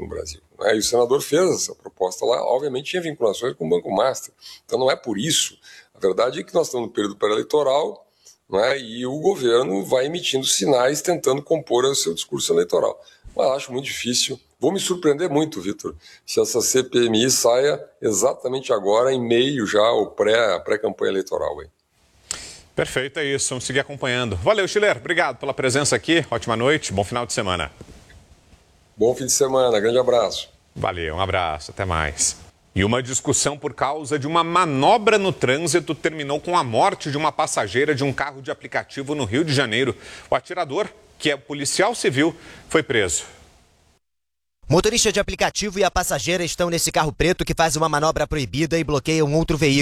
no Brasil, né? E o senador fez essa proposta lá, obviamente tinha vinculações com o Banco Master, então não é por isso. A verdade é que nós estamos no período pré-eleitoral, né? E o governo vai emitindo sinais tentando compor o seu discurso eleitoral. Mas acho muito difícil. Vou me surpreender muito, Vitor, se essa CPMI saia exatamente agora, em meio já ao pré-campanha eleitoral. Hein? Perfeito, é isso. Vamos seguir acompanhando. Valeu, Schiller. Obrigado pela presença aqui. Ótima noite, bom final de semana. Bom fim de semana, grande abraço. Valeu, um abraço, até mais. E uma discussão por causa de uma manobra no trânsito terminou com a morte de uma passageira de um carro de aplicativo no Rio de Janeiro. O atirador, que é policial civil, foi preso. Motorista de aplicativo e a passageira estão nesse carro preto que faz uma manobra proibida e bloqueia um outro veículo.